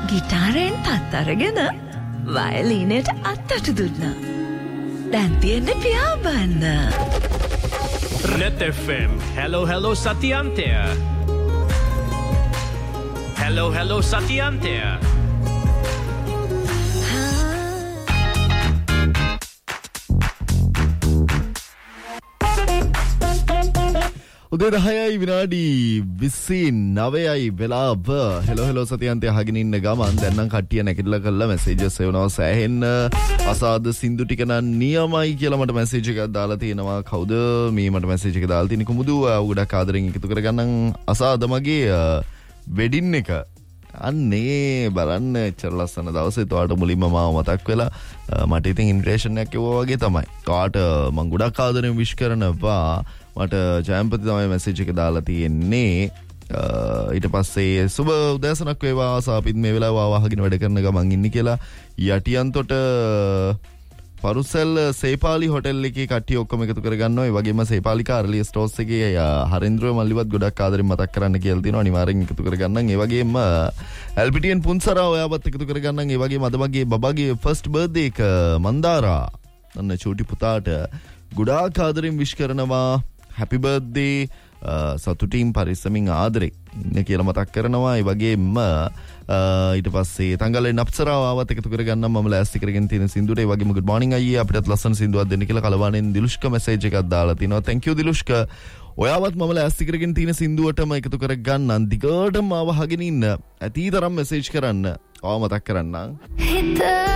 ගිටාරයෙන් තත් අරගෙන වයලීනයට අත්තට දුන්නා. දැන් තියෙන්නේ පියාඹන්න. Net FM. Hello Satyantya. Hello Satyantya. උදේ 10යි විනාඩි 29යි වෙලාව. හෙලෝ සතියන්තය අහගෙන ඉන්න ගමන් දැන් නම් කට්ටිය නැගිටලා කරලා මැසේජස් එවනවා සෑහෙන්න. අසාද සින්දු ටික නම් නියමයි කියලා මට මැසේජ් එකක් දාලා තියෙනවා. කවුද මේ මට මැසේජ් එක දාලා තියෙන්නේ? කුමුදු ගොඩක් ආදරෙන් එකතු කරගන්නම් අසාද මගේ වෙඩින් එක. අන්නේ බලන්න එච්චර ලස්සන දවසේ තෝට මුලින්ම මාව මතක් වෙලා මට ඉතින් ඉම්ප්‍රෙෂන් එකක් එවුවා වගේ තමයි. කාට මම ගොඩක් ආදරෙන් විශ් කරනවා. මට ජයම්පති තමයි මැසේජ් එක දාලා තියෙන්නේ. ඊට පස්සේ සුබ උදෑසනක් වේවා ආසාපිත් මේ වෙලාව වහගෙන වැඩ කරන ගමන් ඉන්නේ කියලා යටියන්තොට පරුසල් සේපාලි හොටෙල් එකේ කට්ටිය ඔක්කොම එකතු කරගන්නවා. ඒ වගේම සේපාලි කාර්ලිය ස්ටෝර්ස් එකේ හරින්ද්‍ර මල්ලිවත් ගොඩක් ආදරෙන් මතක් කරන්න කියලා තියෙනවා. අනිවාර්යෙන් එකතු කරගන්නම්. ඒ වගේම එල්පිටියන් පුන්සරා ඔයාවත් එකතු කරගන්නම්. ඒ වගේම අද මගේ බබාගේ ෆස්ට් බර්ත්ඩේ එක මන්දාරා අන්න චූටි පුතාට ගොඩාක් ආදරෙන් විශ් කරනවා. හැපි බර්ත්ඩේ සතුටින් පරිස්සමින් ආදරේ ඉන්න කියලා මතක් කරනවා. ඒ වගේම ඊට පස්සේ තංගලේ නප්සරාව ආවත් එකතු කරගන්නම් මම ලෑස්ති කරගෙන තියෙන සින්දුවට. ඒ වගේම good morning අයියේ අපිටත් ලස්සන සින්දුවක් දෙන්න කියලා කලවාණෙන් දිලුෂ්ක මැසේජ් එකක් දාලා තිනවා. thank you දිලුෂ්ක. ඔයාවත් මම ලෑස්ති කරගෙන තියෙන සින්දුවටම එකතු කරගන්නම්. දිගටම ආව අහගෙන ඉන්න. ඇති තරම් මැසේජ් කරන්න. ආව මතක් කරන්නම්.